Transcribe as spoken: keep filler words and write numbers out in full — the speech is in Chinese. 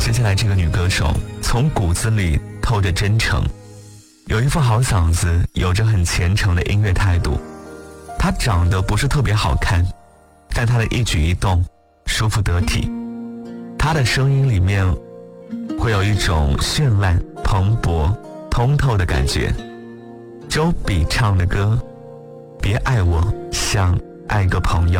接下来这个女歌手从骨子里透着真诚，有一副好嗓子，有着很虔诚的音乐态度。她长得不是特别好看，但她的一举一动舒服得体。她的声音里面会有一种绚烂、蓬勃、通透的感觉。周笔唱的歌，别爱我像爱个朋友。